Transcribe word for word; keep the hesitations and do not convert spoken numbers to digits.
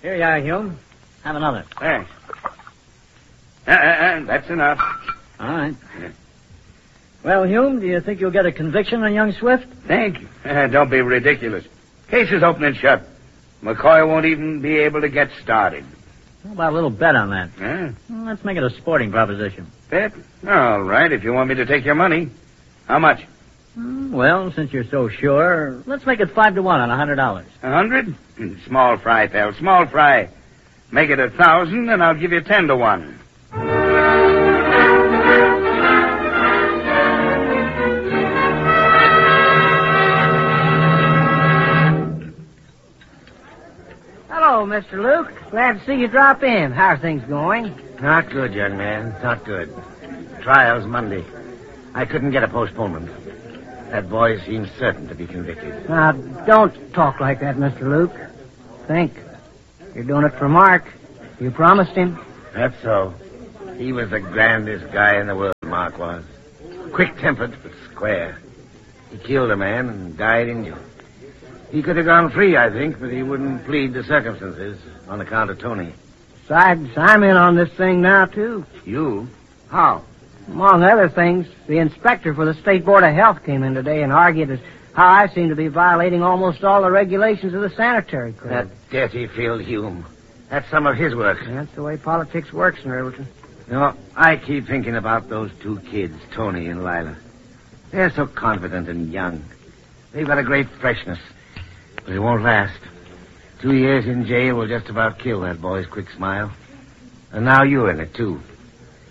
Here you are, Hume. Have another. Thanks. Uh, uh, uh, that's enough. All right. Yeah. Well, Hume, do you think you'll get a conviction on young Swift? Thank you. Uh, don't be ridiculous. Case is open and shut. McCoy won't even be able to get started. How about a little bet on that? Huh? Well, let's make it a sporting proposition. Bet? All right, if you want me to take your money. How much? Mm, well, since you're so sure, let's make it five to one on a hundred dollars. A hundred? Small fry, pal. Small fry. Make it a thousand, and I'll give you ten to one. Hello, Mister Luke. Glad to see you drop in. How are things going? Not good, young man. Not good. Trial's Monday. I couldn't get a postponement. That boy seems certain to be convicted. Now, don't talk like that, Mister Luke. Think. You're doing it for Mark. You promised him. That's so. He was the grandest guy in the world, Mark was. Quick-tempered, but square. He killed a man and died injured. He could have gone free, I think, but he wouldn't plead the circumstances on account of Tony. Besides, I'm in on this thing now, too. You? How? Among other things, the inspector for the State Board of Health came in today and argued as how I seem to be violating almost all the regulations of the sanitary code. That dirty Phil Hume. That's some of his work. That's the way politics works in Riverton. You know, I keep thinking about those two kids, Tony and Lila. They're so confident and young. They've got a great freshness, but it won't last. Two years in jail will just about kill that boy's quick smile. And now you're in it, too.